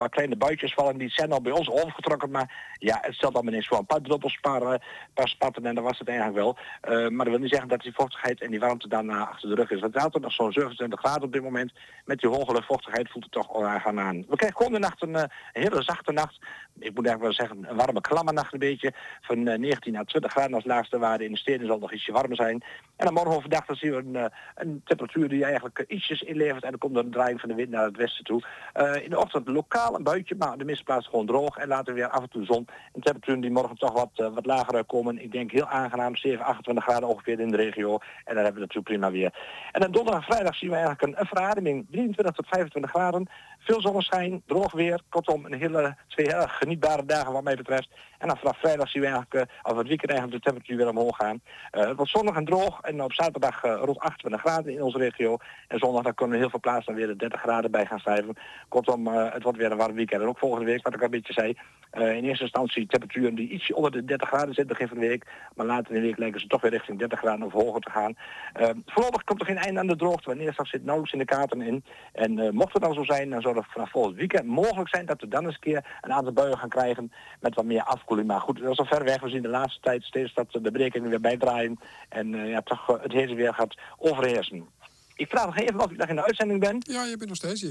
Maar kleine buitjes vallen, die zijn al bij ons overgetrokken. Maar ja, het stelt allemaal niks voor. Een paar druppels, een paar spatten en dat was het eigenlijk wel. Maar dat wil niet zeggen dat die vochtigheid en die warmte daarna achter de rug is. Het is altijd nog zo'n 27 graden op dit moment. Met die hoge luchtvochtigheid voelt het toch onaangenaam aan. We krijgen komende nacht een hele zachte nacht. Ik moet eigenlijk wel zeggen, een warme, klamme nacht een beetje. Van 19 à 20 graden als laagste waarde. In de steden zal het nog ietsje warmer zijn. En dan morgen overdag dan zien we een temperatuur die eigenlijk ietsjes inlevert. En dan komt er een draaiing van de wind naar het westen toe. In de ochtend lokaal een buitje, maar de meeste plaatsen gewoon droog. En later weer af en toe zon. En temperaturen die morgen toch wat lager komen. Ik denk heel aangenaam, 7, 28 graden ongeveer in de regio. En dan hebben we natuurlijk prima weer. En dan donderdag en vrijdag zien we eigenlijk een verademing. 23 tot 25 graden. Veel zonneschijn, droog weer. Kortom, twee heel genietbare dagen wat mij betreft. En dan vanaf vrijdag zien we eigenlijk, of het weekend eigenlijk de temperatuur weer omhoog gaan. Het wordt zonnig en droog. En op zaterdag rond 28 graden in onze regio. En zondag dan kunnen we heel veel plaatsen weer de 30 graden bij gaan schrijven. Kortom, het wordt weer een warm weekend. En ook volgende week, wat ik al een beetje zei. In eerste instantie temperaturen die ietsje onder de 30 graden zitten begin van de week. Maar later in de week lijken ze toch weer richting 30 graden of hoger te gaan. Voorlopig komt er geen einde aan de droogte. Want neerslag zit nauwelijks in de kaarten in. En mocht het dan zo zijn, dan zou het vanaf volgend weekend mogelijk zijn dat we dan eens een keer een aantal buien gaan krijgen met wat meer afkoeling. Maar goed, dat is al ver weg. We zien de laatste tijd steeds dat de berekeningen weer bijdraaien. En toch het hele weer gaat overheersen. Ik vraag nog even of ik nog in de uitzending ben. Ja, je bent nog steeds.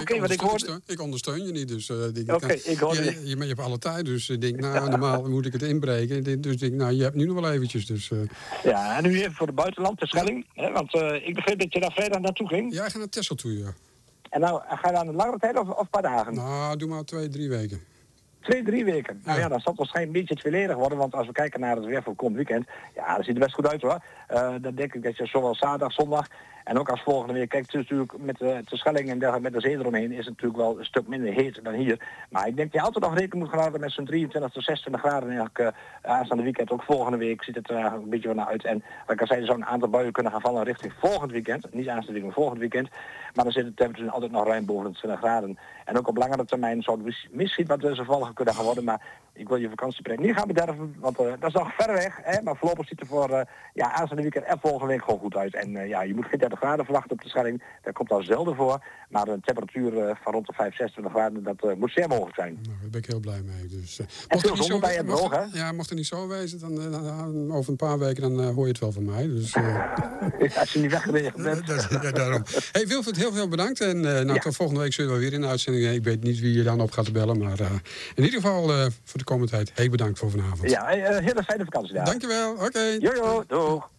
Ik ondersteun je niet, dus ik hoor je. Je hebt alle tijd, dus ik denk, normaal moet ik het inbreken. Dus ik denk, je hebt nu nog wel eventjes. Dus, Ja, en nu even voor de buitenland, de Schelling. Hè, want ik begreep dat je daar vrijdag naartoe ging. Ja, ik ga naar Texel toe, ja. En nou, ga je daar een langere tijd of een paar dagen? Nou, doe maar 2-3 weken. 2-3 weken. Nou ja, dan zal het waarschijnlijk een beetje tweeledig worden. Want als we kijken naar het weer voor het komend weekend. Ja, dat ziet er best goed uit hoor. Dan denk ik dat je zowel zaterdag, zondag. En ook als volgende week. Kijk, natuurlijk met de Schelling en dergelijke, met de zee eromheen. Is het natuurlijk wel een stuk minder heet dan hier. Maar ik denk dat je altijd nog rekening moet gaan houden met zo'n 23 tot 26 graden. Eigenlijk aanstaande weekend. Ook volgende week ziet het er eigenlijk een beetje wel naar uit. En wat ik al zei, er zou een aantal buien kunnen gaan vallen richting volgend weekend. Niet aanstaande weekend, maar volgend weekend. Maar dan zit de temperatuur altijd nog ruim boven de 20 graden. En ook op langere termijn zou het misschien wat wisselvalliger kunnen gaan worden. Maar ik wil je vakantiepret niet gaan bederven. Want dat is nog ver weg. Hè? Maar voorlopig ziet het voor aanstaande weekend en volgende week gewoon goed uit. En je moet geen 30 graden verwachten op de Schelling. Dat komt al zelden voor. Maar een temperatuur van rond de 25 graden, dat moet zeer mogelijk zijn. Nou, daar ben ik heel blij mee. Dus, en veel zon bij het droog, hè? Ja, mocht het niet zo wezen, dan over een paar weken dan hoor je het wel van mij. Dus, als je niet weggereden bent. Ja, daarom. Hey Wilfried, heel veel bedankt. En tot volgende week zullen we weer in de uitzending. Ik weet niet wie je dan op gaat bellen. Maar in ieder geval voor de komende tijd. Hey, bedankt voor vanavond. Ja, hele fijne vakantie daar. Dankjewel. Oké. Jojo, doeg.